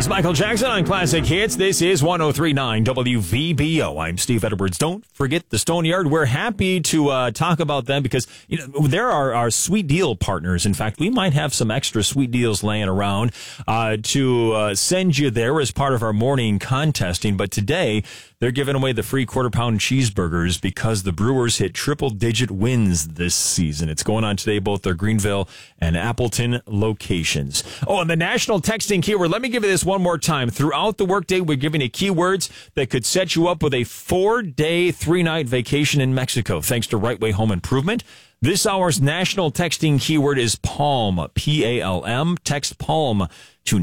It's Michael Jackson on Classic Hits. This is 103.9 WVBO. I'm Steve Edwards. Don't forget the Stone Yard. We're happy to talk about them because there are our sweet deal partners. In fact, we might have some extra sweet deals laying around to send you there as part of our morning contesting. But today, they're giving away the free quarter-pound cheeseburgers because the Brewers hit triple-digit wins this season. It's going on today, both their Greenville and Appleton locations. Oh, and the national texting keyword. Let me give you this one more time. Throughout the workday, we're giving you keywords that could set you up with a 4-day, 3-night vacation in Mexico, thanks to Right Way Home Improvement. This hour's national texting keyword is PALM, P-A-L-M. Text PALM to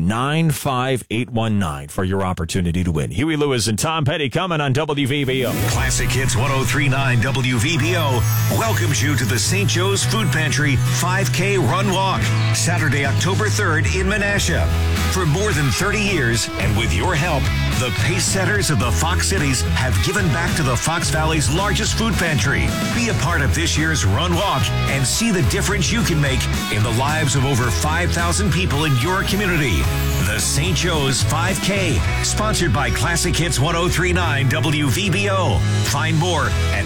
95819 for your opportunity to win. Huey Lewis and Tom Petty coming on WVBO. Classic Hits 103.9 WVBO welcomes you to the St. Joe's Food Pantry 5K Run Walk, Saturday, October 3rd in Menasha. For more than 30 years, and with your help, the pace setters of the Fox Cities have given back to the Fox Valley's largest food pantry. Be a part of this year's Run Walk and see the difference you can make in the lives of over 5,000 people in your community. The St. Joe's 5K, sponsored by Classic Hits 103.9 WVBO. Find more at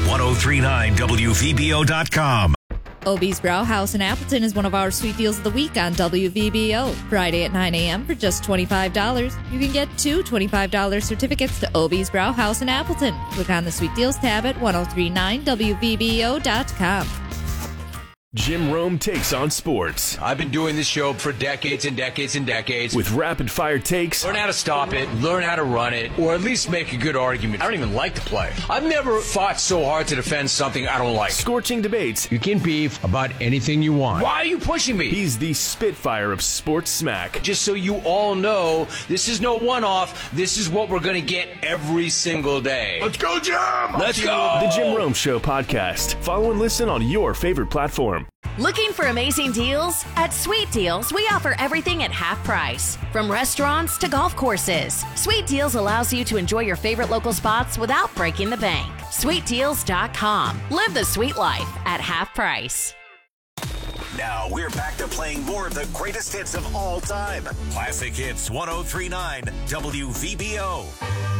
1039WVBO.com. Obie's Brauhaus in Appleton is one of our sweet deals of the week on WVBO. Friday at 9 a.m. for just $25. You can get 2 $25 certificates to Obie's Brauhaus in Appleton. Click on the Sweet Deals tab at 1039WVBO.com. Jim Rome takes on sports. I've been doing this show for decades and decades and decades. With rapid-fire takes. Learn how to stop it, learn how to run it, or at least make a good argument. I don't even like the play. I've never fought so hard to defend something I don't like. Scorching debates. You can beef about anything you want. Why are you pushing me? He's the Spitfire of sports smack. Just so you all know, this is no one-off. This is what we're going to get every single day. Let's go, Jim! Let's go! The Jim Rome Show podcast. Follow and listen on your favorite platform. Looking for amazing deals? At Sweet Deals, we offer everything at half price. From restaurants to golf courses, Sweet Deals allows you to enjoy your favorite local spots without breaking the bank. SweetDeals.com. Live the sweet life at half price. Now we're back to playing more of the greatest hits of all time. Classic Hits 103.9 WVBO.